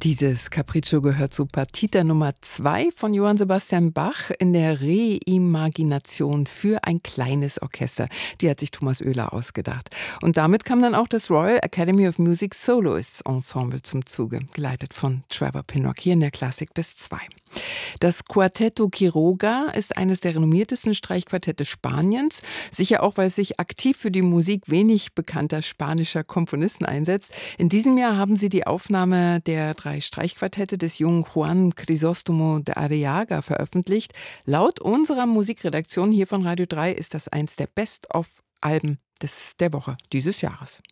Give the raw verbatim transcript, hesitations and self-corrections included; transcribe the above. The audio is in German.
Dieses Capriccio gehört zu Partita Nummer zwei von Johann Sebastian Bach in der Reimagination für ein kleines Orchester. Die hat sich Thomas Oehler ausgedacht. Und damit kam dann auch das Royal Academy of Music Soloists Ensemble zum Zuge, geleitet von Trevor Pinnock hier in der Klassik bis zwei. Das Quartetto Quiroga ist eines der renommiertesten Streichquartette Spaniens, sicher auch, weil es sich aktiv für die Musik wenig bekannter spanischer Komponisten einsetzt. In diesem Jahr haben sie die Aufnahme der drei Streichquartette des jungen Juan Crisóstomo de Arriaga veröffentlicht. Laut unserer Musikredaktion hier von Radio drei ist das eins der Best-of-Alben des, der Woche dieses Jahres.